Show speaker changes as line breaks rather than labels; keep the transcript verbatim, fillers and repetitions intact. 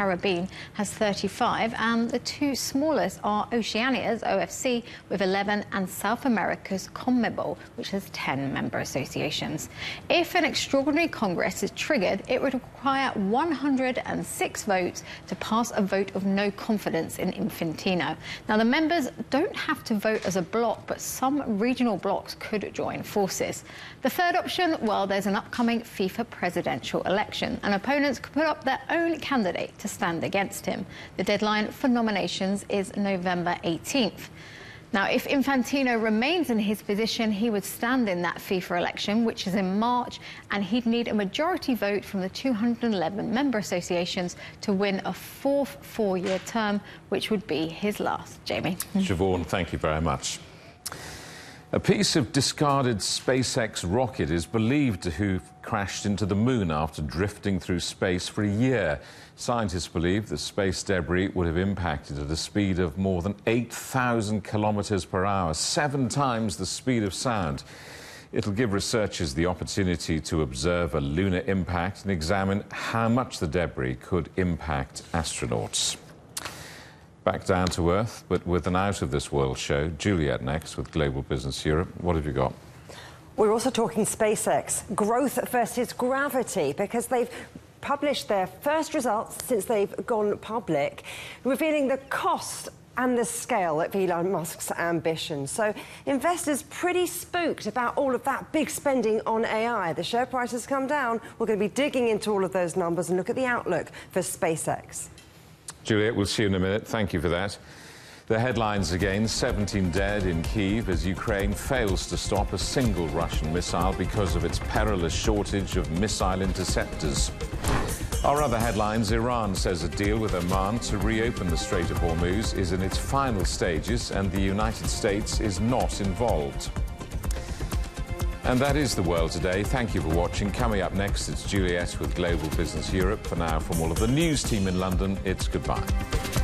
Caribbean, has thirty-five, and the two smallest are Oceania's O F C with eleven and South America's CONMEBOL, which has ten member associations. If an extraordinary Congress is triggered, it would require one hundred six votes to pass a vote of no confidence in Infantino. Now, the members don't have to vote as a bloc, but some regional blocs could join forces. The third option, well, there's an upcoming FIFA presidential election, and opponents could put up their own candidate to stand against him. The deadline for nominations is November eighteenth. Now, if Infantino remains in his position, he would stand in that FIFA election, which is in March, and he'd need a majority vote from the two hundred eleven member associations to win a fourth four-year term, which would be his last. Jamie.
Siobhan, thank you very much. A piece of discarded SpaceX rocket is believed to have crashed into the moon after drifting through space for a year. Scientists believe the space debris would have impacted at a speed of more than eight thousand kilometers per hour, seven times the speed of sound. It'll give researchers the opportunity to observe a lunar impact and examine how much the debris could impact astronauts. Back down to Earth, but with an out-of-this-world show. Juliet next with Global Business Europe. What have you got?
We're also talking SpaceX, growth versus gravity, because they've published their first results since they've gone public, revealing the cost and the scale of Elon Musk's ambition. So investors pretty spooked about all of that big spending on A I. The share price has come down. We're going to be digging into all of those numbers and look at the outlook for SpaceX.
Juliet, we'll see you in a minute. Thank you for that. The headlines again, seventeen dead in Kyiv as Ukraine fails to stop a single Russian missile because of its perilous shortage of missile interceptors. Our other headlines, Iran says a deal with Oman to reopen the Strait of Hormuz is in its final stages and the United States is not involved. And that is the world today. Thank you for watching. Coming up next, it's Juliet with Global Business Europe. For now, from all of the news team in London, it's goodbye.